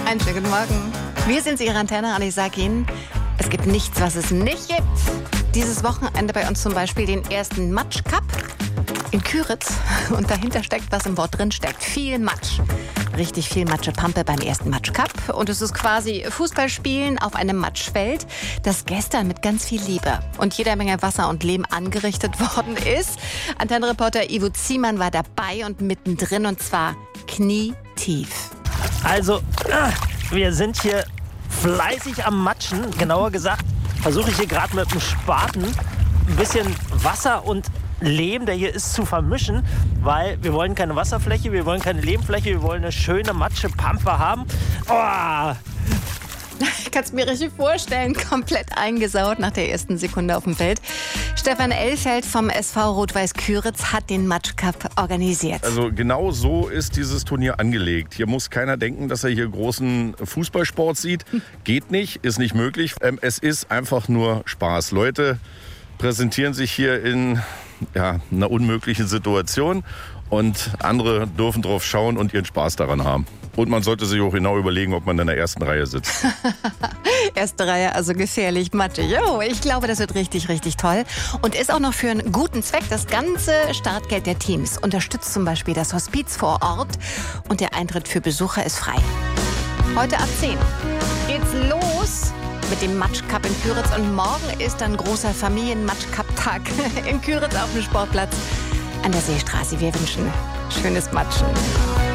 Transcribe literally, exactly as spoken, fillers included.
Einen schönen guten Morgen. Wir sind Ihre Antenne und ich sage Ihnen, es gibt nichts, was es nicht gibt. Dieses Wochenende bei uns zum Beispiel den ersten Matsch Cup in Küritz. Und dahinter steckt, was im Wort drin steckt. Viel Matsch. Richtig viel Matschepampe beim ersten Matsch Cup. Und es ist quasi Fußballspielen auf einem Matschfeld, das gestern mit ganz viel Liebe und jeder Menge Wasser und Lehm angerichtet worden ist. Antennenreporter Ivo Ziemann war dabei und mittendrin, und zwar knietief. Also, wir sind hier fleißig am Matschen. Genauer gesagt, versuche ich hier gerade mit dem Spaten ein bisschen Wasser und Lehm, der hier ist, zu vermischen, weil wir wollen keine Wasserfläche, wir wollen keine Lehmfläche, wir wollen eine schöne Matschepampe haben. Oh. Ich kann es mir richtig vorstellen, komplett eingesaut nach der ersten Sekunde auf dem Feld. Stefan Elfeld vom S V Rot-Weiß Küritz hat den Matsch Cup organisiert. Also genau so ist dieses Turnier angelegt. Hier muss keiner denken, dass er hier großen Fußballsport sieht. Geht nicht, ist nicht möglich. Ähm, es ist einfach nur Spaß. Leute präsentieren sich hier in ja, einer unmöglichen Situation und andere dürfen drauf schauen und ihren Spaß daran haben. Und man sollte sich auch genau überlegen, ob man in der ersten Reihe sitzt. Erste Reihe, also gefährlich matschig. Oh, ich glaube, das wird richtig, richtig toll. Und ist auch noch für einen guten Zweck. Das ganze Startgeld der Teams unterstützt zum Beispiel das Hospiz vor Ort. Und der Eintritt für Besucher ist frei. Heute ab zehn geht's los mit dem Matsch Cup in Küritz. Und morgen ist dann großer Familien-Matsch-Cup-Tag in Küritz auf dem Sportplatz an der Seestraße. Wir wünschen schönes Matschen.